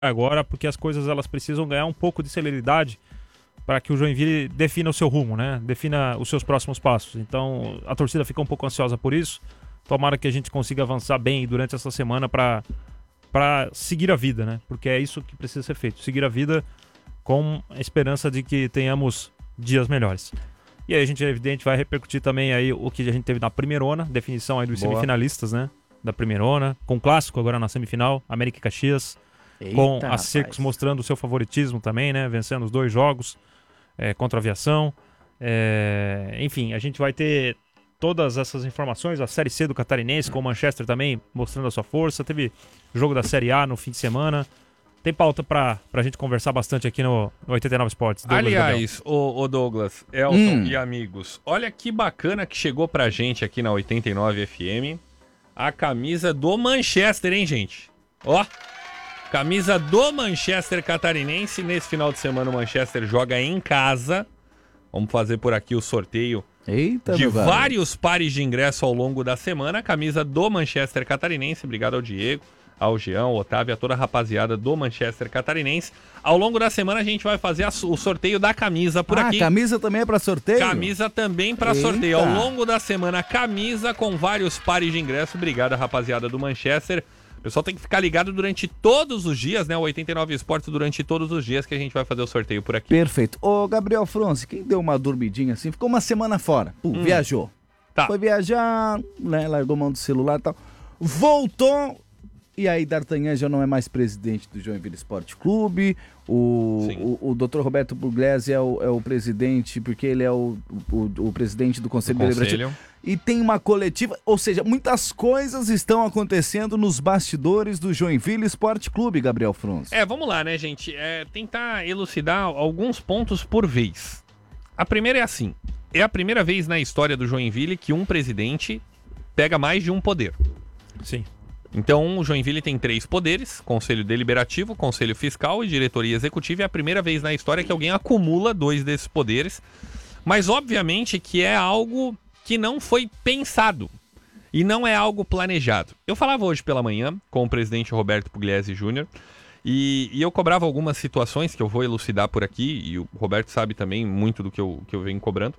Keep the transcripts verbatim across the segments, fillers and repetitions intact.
agora, porque as coisas elas precisam ganhar um pouco de celeridade para que o Joinville defina o seu rumo, né? Defina os seus próximos passos. Então, a torcida fica um pouco ansiosa por isso. Tomara que a gente consiga avançar bem durante essa semana para para seguir a vida, né? Porque é isso que precisa ser feito. Seguir a vida com a esperança de que tenhamos dias melhores. E aí a gente, é evidente, vai repercutir também aí o que a gente teve na primeirona, definição aí dos Boa. semifinalistas, né? Da primeirona, com o clássico agora na semifinal, América e Caxias. Eita, com a Secos mostrando o seu favoritismo também, né? Vencendo os dois jogos é, contra a Aviação. É, enfim, a gente vai ter todas essas informações, a Série C do Catarinense, com o Manchester também mostrando a sua força. Teve jogo da Série A no fim de semana. Tem pauta pra, pra gente conversar bastante aqui no, no oitenta e nove Sports. Douglas Aliás, o, o Douglas, Elton hum. e amigos, olha que bacana que chegou pra gente aqui na oitenta e nove F M a camisa do Manchester, hein, gente? Ó, camisa do Manchester Catarinense. Nesse final de semana o Manchester joga em casa. Vamos fazer por aqui o sorteio Eita, de vários pares de ingresso ao longo da semana. A camisa do Manchester Catarinense. Obrigado ao Diego, ao Jean, ao Otávio, a toda a rapaziada do Manchester Catarinense. Ao longo da semana a gente vai fazer a, o sorteio da camisa por ah, aqui. Camisa também é para sorteio? Camisa também para sorteio. Ao longo da semana, camisa com vários pares de ingresso. Obrigado, rapaziada do Manchester. O pessoal tem que ficar ligado durante todos os dias, né? O oitenta e nove Esportes durante todos os dias que a gente vai fazer o sorteio por aqui. Perfeito. Ô, Gabriel Fronce, quem deu uma dormidinha assim, ficou uma semana fora. Pum, hum. Viajou. Tá. Foi viajar, né? Largou mão do celular e tal. Voltou. E aí, D'Artagnan já não é mais presidente do Joinville Esporte Clube. O, o, o doutor Roberto Pugliese é o, é o presidente, porque ele é o, o, o presidente do Conselho Deliberativo. E tem uma coletiva, ou seja, muitas coisas estão acontecendo nos bastidores do Joinville Esporte Clube, Gabriel Fronce. É, vamos lá, né, gente? É, tentar elucidar alguns pontos por vez. A primeira é assim: é a primeira vez na história do Joinville que um presidente pega mais de um poder. Sim. Então, o Joinville tem três poderes: Conselho Deliberativo, Conselho Fiscal e Diretoria Executiva. É a primeira vez na história que alguém acumula dois desses poderes. Mas, obviamente, que é algo que não foi pensado e não é algo planejado. Eu falava hoje pela manhã com o presidente Roberto Pugliese Júnior e, e eu cobrava algumas situações que eu vou elucidar por aqui, e o Roberto sabe também muito do que eu, que eu venho cobrando.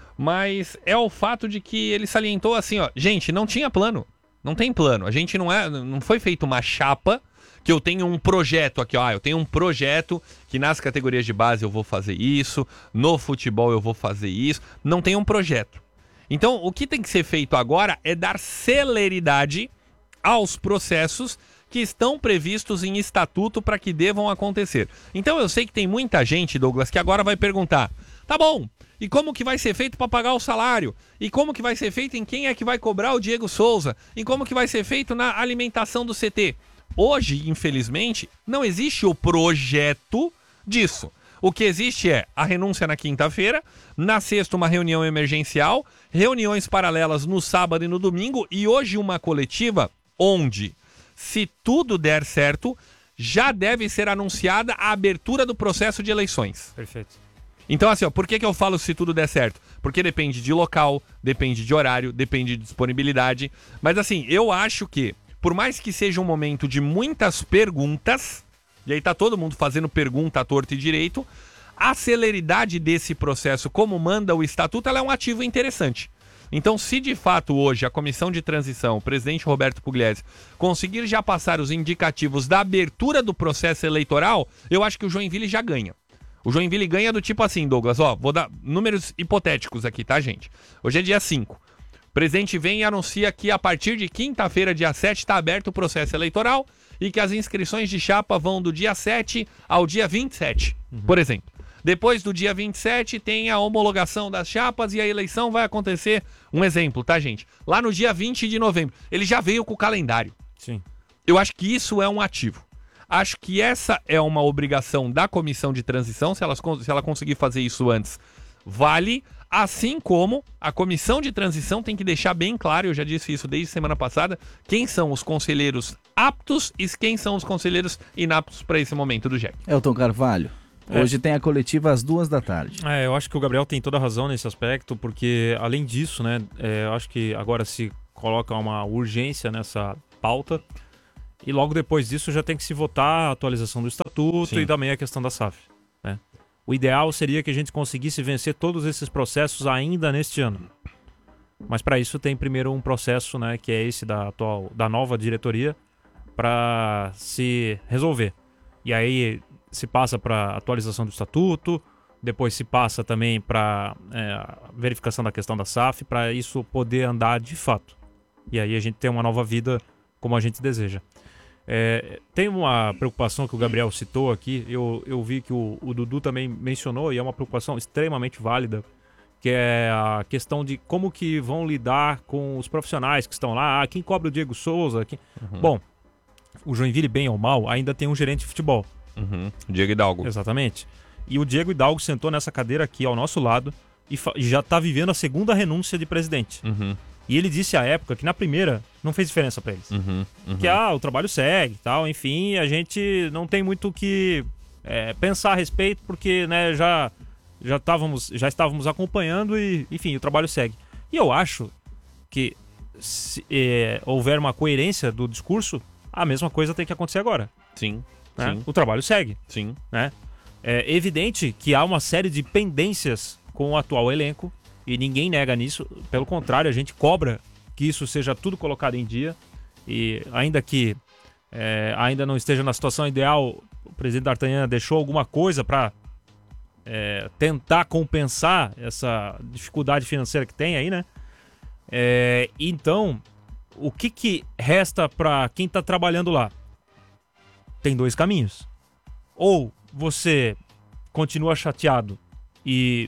Mas é o fato de que ele salientou assim, ó, gente, não tinha plano. Não tem plano. A gente não é, não foi feito uma chapa que eu tenho um projeto aqui, ó. Eu tenho um projeto que nas categorias de base eu vou fazer isso, no futebol eu vou fazer isso. Não tem um projeto. Então, o que tem que ser feito agora é dar celeridade aos processos que estão previstos em estatuto para que devam acontecer. Então, eu sei que tem muita gente, Douglas, que agora vai perguntar: tá bom, e como que vai ser feito para pagar o salário? E como que vai ser feito em quem é que vai cobrar o Diego Souza? E como que vai ser feito na alimentação do C T? Hoje, infelizmente, não existe o projeto disso. O que existe é a renúncia na quinta-feira, na sexta uma reunião emergencial, reuniões paralelas no sábado e no domingo, e hoje uma coletiva onde, se tudo der certo, já deve ser anunciada a abertura do processo de eleições. Perfeito. Então, assim, ó, por que que eu falo se tudo der certo? Porque depende de local, depende de horário, depende de disponibilidade. Mas, assim, eu acho que, por mais que seja um momento de muitas perguntas, e aí tá todo mundo fazendo pergunta à torto e direito, a celeridade desse processo, como manda o estatuto, ela é um ativo interessante. Então, se de fato hoje a comissão de transição, o presidente Roberto Pugliese, conseguir já passar os indicativos da abertura do processo eleitoral, eu acho que o Joinville já ganha. O Joinville ganha do tipo assim, Douglas, ó, vou dar números hipotéticos aqui, tá, gente? Hoje é dia cinco. O presidente vem e anuncia que a partir de quinta-feira, dia sete, está aberto o processo eleitoral e que as inscrições de chapa vão do dia sete ao dia vinte e sete, uhum. por exemplo. Depois do dia vinte e sete tem a homologação das chapas e a eleição vai acontecer, um exemplo, tá, gente? Lá no dia vinte de novembro. Ele já veio com o calendário. Sim. Eu acho que isso é um ativo. Acho que essa é uma obrigação da comissão de transição, se ela, se ela conseguir fazer isso antes, vale. Assim como a comissão de transição tem que deixar bem claro, eu já disse isso desde semana passada, quem são os conselheiros aptos e quem são os conselheiros inaptos para esse momento do J E C. Elton Carvalho, é. Hoje tem a coletiva às duas da tarde. É, eu acho que o Gabriel tem toda a razão nesse aspecto, porque além disso, né, é, eu acho que agora se coloca uma urgência nessa pauta. e logo depois disso já tem que se votar a atualização do estatuto Sim. e também a questão da S A F. Né? O ideal seria que a gente conseguisse vencer todos esses processos ainda neste ano. Mas para isso tem primeiro um processo, né, que é esse da, atual, da nova diretoria, para se resolver. E aí se passa para atualização do estatuto, depois se passa também para é, verificação da questão da S A F, para isso poder andar de fato. E aí a gente tem uma nova vida como a gente deseja. É, tem uma preocupação que o Gabriel citou aqui, eu, eu vi que o, o Dudu também mencionou, e é uma preocupação extremamente válida, que é a questão de como que vão lidar com os profissionais que estão lá. Ah, quem cobra o Diego Souza? Quem... Uhum. Bom, o Joinville, bem ou mal, ainda tem um gerente de futebol. Uhum. Diego Hidalgo. Exatamente. E o Diego Hidalgo sentou nessa cadeira aqui ao nosso lado e, fa- e já está vivendo a segunda renúncia de presidente. Uhum. E ele disse à época que na primeira não fez diferença para eles. Uhum. Uhum. Que ah, o trabalho segue e tal, enfim, a gente não tem muito o que é, pensar a respeito, porque né, já, já, estávamos, já estávamos acompanhando e, enfim, o trabalho segue. E eu acho que se é, houver uma coerência do discurso, a mesma coisa tem que acontecer agora. Sim, né? sim. O trabalho segue. Sim. Né? É evidente que há uma série de pendências com o atual elenco e ninguém nega nisso. Pelo contrário, a gente cobra que isso seja tudo colocado em dia. E ainda que é, ainda não esteja na situação ideal, o presidente D'Artagnan deixou alguma coisa para é, tentar compensar essa dificuldade financeira que tem aí, né? É, então, o que, que resta para quem está trabalhando lá? Tem dois caminhos. Ou você continua chateado e,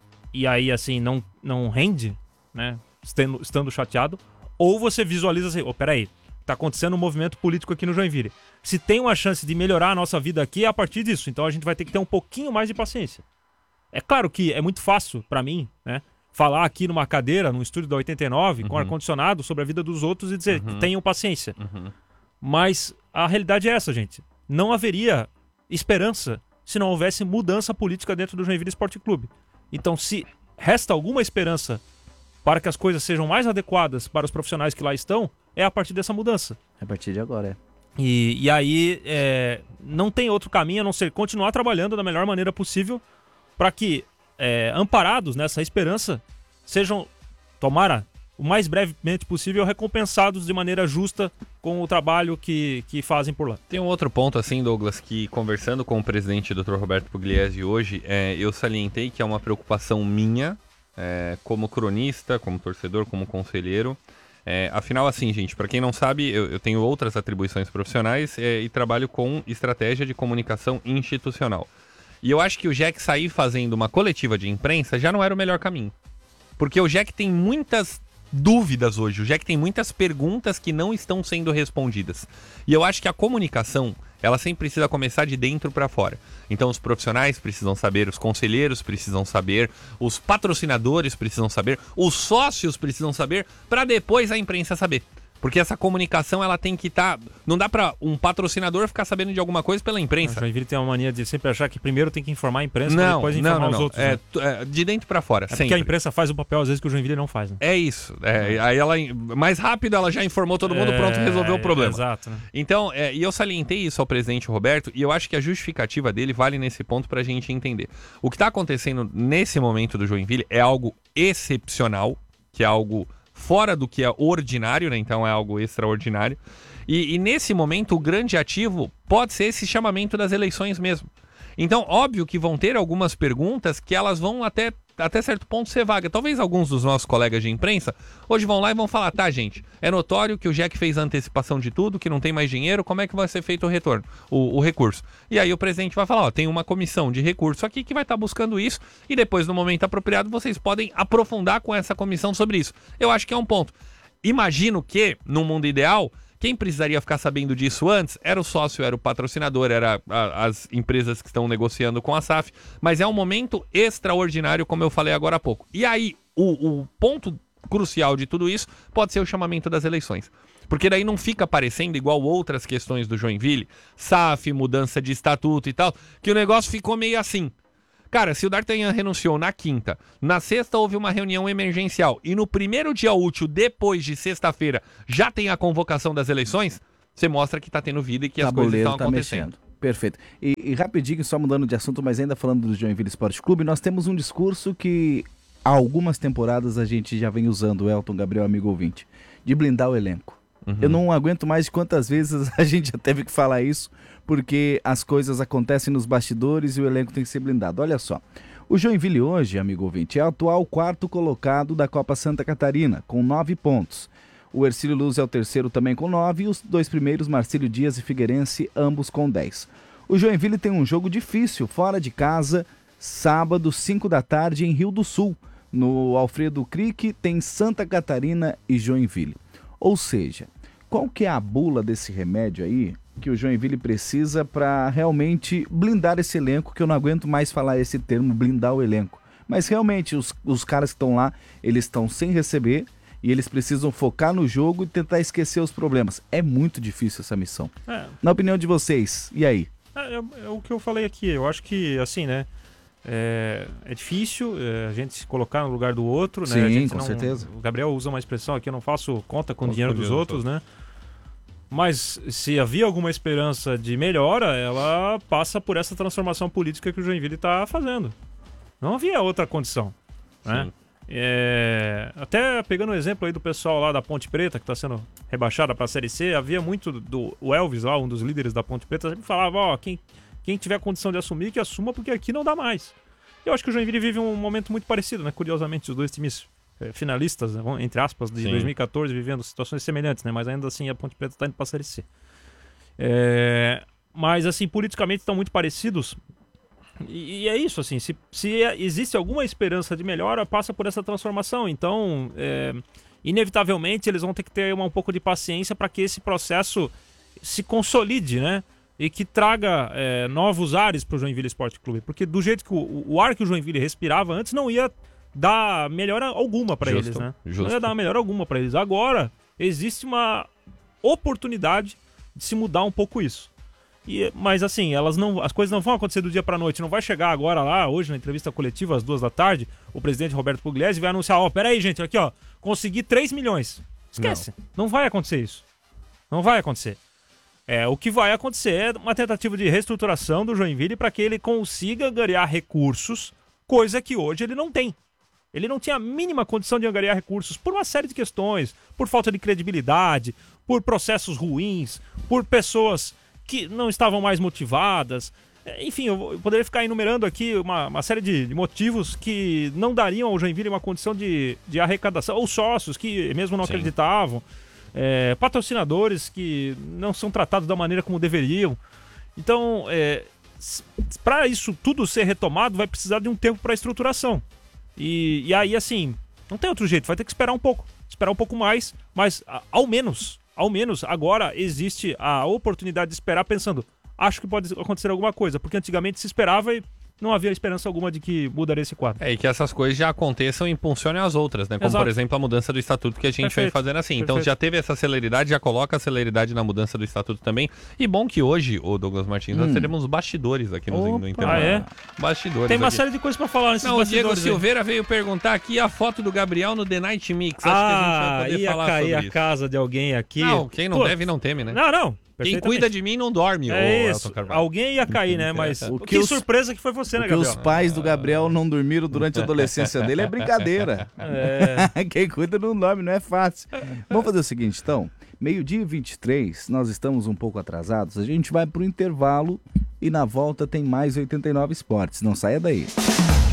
e aí assim não, não rende, né? Estando, estando chateado, ou você visualiza assim, oh, peraí, tá acontecendo um movimento político aqui no Joinville. Se tem uma chance de melhorar a nossa vida aqui, é a partir disso. Então a gente vai ter que ter um pouquinho mais de paciência. É claro que é muito fácil para mim, né? Falar aqui numa cadeira, num estúdio da oitenta e nove, uhum. com ar-condicionado, sobre a vida dos outros e dizer, uhum. tenham paciência. Uhum. Mas a realidade é essa, gente. Não haveria esperança se não houvesse mudança política dentro do Joinville Esporte Clube. Então, se resta alguma esperança para que as coisas sejam mais adequadas para os profissionais que lá estão, é a partir dessa mudança. A partir de agora, é. E, e aí, é, não tem outro caminho a não ser continuar trabalhando da melhor maneira possível para que, é, amparados nessa esperança, sejam, tomara, o mais brevemente possível, recompensados de maneira justa com o trabalho que, que fazem por lá. Tem um outro ponto, assim, Douglas, que conversando com o presidente doutor Roberto Pugliese hoje, é, eu salientei que é uma preocupação minha, é, como cronista, como torcedor, como conselheiro. É, afinal, assim, gente, para quem não sabe, eu, eu tenho outras atribuições profissionais é, e trabalho com estratégia de comunicação institucional. E eu acho que o Jack sair fazendo uma coletiva de imprensa já não era o melhor caminho. Porque o Jack tem muitas dúvidas hoje, o Jack tem muitas perguntas que não estão sendo respondidas. E eu acho que a comunicação, ela sempre precisa começar de dentro para fora. Então os profissionais precisam saber, os conselheiros precisam saber, os patrocinadores precisam saber, os sócios precisam saber, para depois a imprensa saber. Porque essa comunicação, ela tem que estar... Tá... Não dá pra um patrocinador ficar sabendo de alguma coisa pela imprensa. O Joinville tem uma mania de sempre achar que primeiro tem que informar a imprensa, não, depois informar não, não, os não. outros. É, né? é, de dentro pra fora, é sempre. Porque a imprensa faz um papel, às vezes, que o Joinville não faz. Né? É isso. É, aí ela, mais rápido, ela já informou todo mundo, é, pronto, resolveu o problema. Exato. Né? Então, é, e eu salientei isso ao presidente Roberto, e eu acho que a justificativa dele vale nesse ponto pra gente entender. O que tá acontecendo nesse momento do Joinville é algo excepcional, que é algo fora do que é ordinário, né? Então é algo extraordinário. E, e nesse momento o grande ativo pode ser esse chamamento das eleições mesmo. Então, óbvio que vão ter algumas perguntas que elas vão até, até certo ponto ser vagas. Talvez alguns dos nossos colegas de imprensa hoje vão lá e vão falar, tá, gente, é notório que o Jack fez a antecipação de tudo, que não tem mais dinheiro, como é que vai ser feito o retorno, o, o recurso? E aí o presidente vai falar, ó, tem uma comissão de recurso aqui que vai estar buscando isso e depois, no momento apropriado, vocês podem aprofundar com essa comissão sobre isso. Eu acho que é um ponto. Imagino que, no mundo ideal, quem precisaria ficar sabendo disso antes era o sócio, era o patrocinador, era a, as empresas que estão negociando com a S A F, mas é um momento extraordinário, como eu falei agora há pouco. E aí, o, o ponto crucial de tudo isso pode ser o chamamento das eleições. Porque daí não fica parecendo igual outras questões do Joinville, S A F, mudança de estatuto e tal, que o negócio ficou meio assim. Cara, se o D'Artagnan renunciou na quinta, na sexta houve uma reunião emergencial e no primeiro dia útil, depois de sexta-feira, já tem a convocação das eleições, você mostra que tá tendo vida e que as coisas estão tá acontecendo. Mexendo. Perfeito. E, e rapidinho, só mudando de assunto, mas ainda falando do Joinville Esporte Clube, nós temos um discurso que há algumas temporadas a gente já vem usando, Elton, Gabriel, amigo ouvinte, de blindar o elenco. Uhum. Eu não aguento mais de quantas vezes a gente já teve que falar isso, porque as coisas acontecem nos bastidores e o elenco tem que ser blindado. Olha só, o Joinville hoje, amigo ouvinte, é o atual quarto colocado da Copa Santa Catarina, com nove pontos. O Hercílio Luz é o terceiro também com nove e os dois primeiros, Marcílio Dias e Figueirense, ambos com dez. O Joinville tem um jogo difícil, fora de casa, sábado, cinco da tarde, em Rio do Sul. No Alfredo Crick tem Santa Catarina e Joinville. Ou seja, qual que é a bula desse remédio aí que o Joinville precisa para realmente blindar esse elenco, que eu não aguento mais falar esse termo, blindar o elenco. Mas realmente os, os caras que estão lá, eles estão sem receber e eles precisam focar no jogo e tentar esquecer os problemas. É muito difícil essa missão. É. Na opinião de vocês, e aí? É, é, é o que eu falei aqui, eu acho que assim, né? É, é difícil é, a gente se colocar no lugar do outro, né? Sim, a gente com não, certeza. O Gabriel usa uma expressão aqui, eu não faço conta com o dinheiro dos outros, né? Mas se havia alguma esperança de melhora, ela passa por essa transformação política que o Joinville está fazendo. Não havia outra condição, né? É, até pegando o exemplo aí do pessoal lá da Ponte Preta, que está sendo rebaixada para a Série C, havia muito do o Elvis lá, um dos líderes da Ponte Preta, sempre falava, ó, quem, quem tiver condição de assumir, que assuma, porque aqui não dá mais. Eu acho que o Joinville vive um momento muito parecido, né? Curiosamente, os dois times é, finalistas, né? Entre aspas, de Sim. dois mil e catorze, vivendo situações semelhantes, né? Mas ainda assim a Ponte Preta está indo para a Série C. É, mas assim, politicamente estão muito parecidos. E, e é isso, assim, se, se existe alguma esperança de melhora, passa por essa transformação. Então, é, inevitavelmente, eles vão ter que ter uma, um pouco de paciência para que esse processo se consolide, né? E que traga é, novos ares para o Joinville Esporte Clube. Porque do jeito que o, o ar que o Joinville respirava antes não ia dar melhora alguma para eles, né? Justo. Não ia dar melhora alguma para eles. Agora, existe uma oportunidade de se mudar um pouco isso. E, mas assim, elas não, as coisas não vão acontecer do dia para noite. Não vai chegar agora lá, hoje na entrevista coletiva às duas da tarde, o presidente Roberto Pugliese vai anunciar, ó, oh, peraí gente, aqui ó, consegui três milhões. Esquece, não. não vai acontecer isso. Não vai acontecer. É, o que vai acontecer é uma tentativa de reestruturação do Joinville para que ele consiga angariar recursos, coisa que hoje ele não tem. Ele não tinha a mínima condição de angariar recursos por uma série de questões, por falta de credibilidade, por processos ruins, por pessoas que não estavam mais motivadas. Enfim, eu poderia ficar enumerando aqui uma, uma série de, de motivos que não dariam ao Joinville uma condição de, de arrecadação, ou sócios que mesmo não Sim. acreditavam, é, patrocinadores que não são tratados da maneira como deveriam. Então, é, para isso tudo ser retomado, vai precisar de um tempo para estruturação. E, e aí, assim, não tem outro jeito, vai ter que esperar um pouco, esperar um pouco mais, mas ao menos... Ao menos agora existe a oportunidade de esperar pensando, acho que pode acontecer alguma coisa, porque antigamente se esperava e não havia esperança alguma de que mudaria esse quadro. É, e que essas coisas já aconteçam e impulsionem as outras, né? Como, Exato. por exemplo, a mudança do estatuto que a gente Perfeito. vai fazendo assim. Então, Perfeito. já teve essa celeridade, já coloca a celeridade na mudança do estatuto também. E bom que hoje, o Douglas Martins, hum. nós teremos bastidores aqui no, no intervalo. Ah, é? Bastidores. Tem uma aqui. série de coisas pra falar nesses Não, bastidores. O Diego Silveira aí. veio perguntar aqui a foto do Gabriel no The Night Mix. Acho ah, que a gente vai poder ia falar cair sobre a isso. casa de alguém aqui. Não, quem não Pô, deve não teme, né? Não, não. Quem cuida de mim não dorme, é isso. Alguém ia cair, né? Mas o que, que os, surpresa que foi você, né, Gabriel? Que os pais do Gabriel não dormiram durante a adolescência dele é brincadeira. É. Quem cuida não dorme, não é fácil. Vamos fazer o seguinte, então. meio-dia e vinte e três, nós estamos um pouco atrasados. A gente vai pro intervalo e na volta tem mais oitenta e nove Esportes. Não saia daí.